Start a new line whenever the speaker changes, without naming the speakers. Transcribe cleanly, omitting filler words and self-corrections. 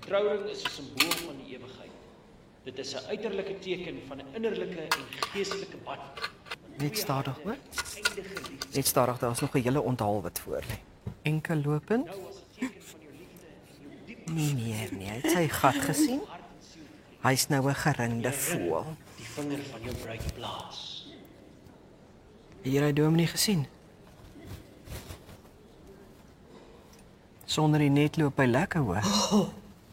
trouring is 'n simbool van die ewigheid. Dit is 'n uiterlike teken van 'n innerlike en geestelike band.
Net stadig, hoor. Net stadig, daar is nog 'n hele onthaal wat voor lê. Enkel lopend. Nee, het sy gat gesien? Hy's nou 'n geringde voël.
Die vinger van jou bruid plaas.
Hier hy dominee gesien. Sonder die net loop hy lekker, hoor.